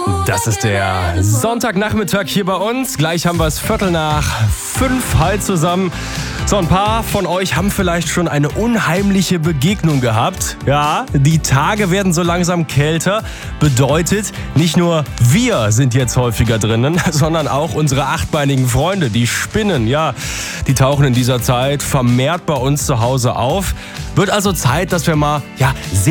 Das ist der Sonntagnachmittag hier bei uns. Gleich haben wir es 5:15 halt zusammen. So, ein paar von euch haben vielleicht schon eine unheimliche Begegnung gehabt. Ja, die Tage werden so langsam kälter. Bedeutet, nicht nur wir sind jetzt häufiger drinnen, sondern auch unsere achtbeinigen Freunde, die Spinnen. Ja, die tauchen in dieser Zeit vermehrt bei uns zu Hause auf. Wird also Zeit, dass wir mal sehr